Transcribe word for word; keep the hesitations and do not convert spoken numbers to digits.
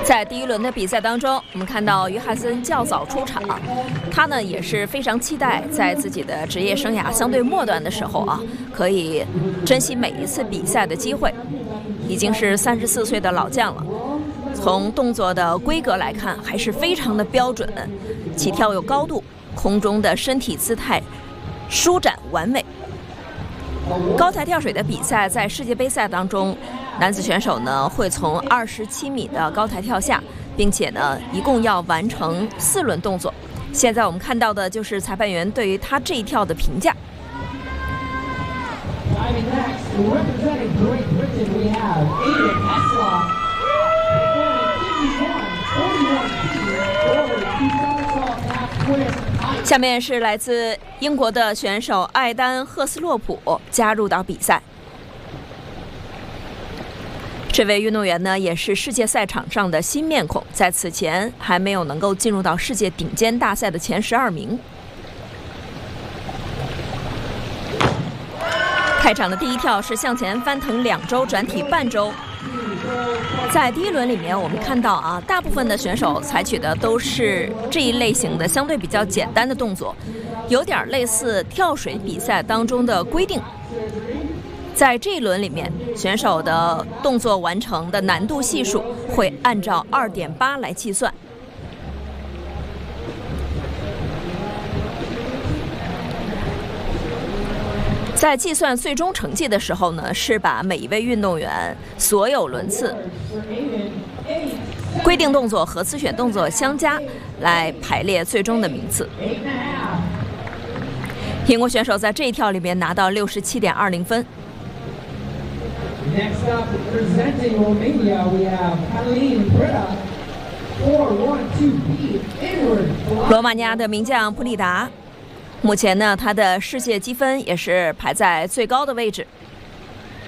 在第一轮的比赛当中，我们看到约翰森较早出场，他呢也是非常期待在自己的职业生涯相对末端的时候啊，可以珍惜每一次比赛的机会。已经是三十四岁的老将了，从动作的规格来看，还是非常的标准，起跳有高度，空中的身体姿态舒展完美。高台跳水的比赛在世界杯赛当中，男子选手呢会从二十七米的高台跳下，并且呢一共要完成四轮动作。现在我们看到的就是裁判员对于他这一跳的评价。下面是来自英国的选手艾丹·赫斯洛普加入到比赛。这位运动员呢，也是世界赛场上的新面孔，在此前还没有能够进入到世界顶尖大赛的前十二名。开场的第一跳是向前翻腾两周，转体半周。在第一轮里面，我们看到啊，大部分的选手采取的都是这一类型的相对比较简单的动作，有点类似跳水比赛当中的规定。在这一轮里面，选手的动作完成的难度系数会按照 二点八 来计算。在计算最终成绩的时候呢，是把每一位运动员所有轮次规定动作和自选动作相加，来排列最终的名次。英国选手在这一跳里面拿到 六十七点二零 分。罗马尼亚的名将普里达，目前呢，他的世界积分也是排在最高的位置。